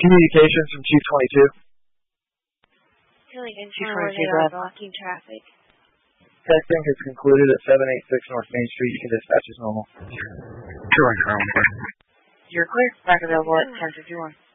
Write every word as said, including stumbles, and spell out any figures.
Communications from Chief twenty-two. Killing info where they are blocking traffic. Testing has concluded at seven eighty-six North Main Street. You can dispatch as normal. Sure, You're clear. Back available at ten fifty-one.